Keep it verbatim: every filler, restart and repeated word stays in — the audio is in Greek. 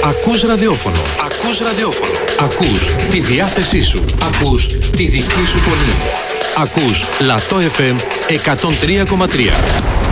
Ακούς ραδιόφωνο. Ακούς ραδιόφωνο. Ακούς τη διάθεσή σου. Ακούς τη δική σου φωνή. Ακούς Λατό εφ εμ εκατόν τρία κόμμα τρία.